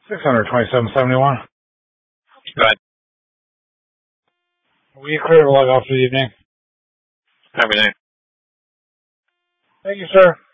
$627.71. Go ahead. We clear to log off for the evening. Have a good night. Thank you, sir.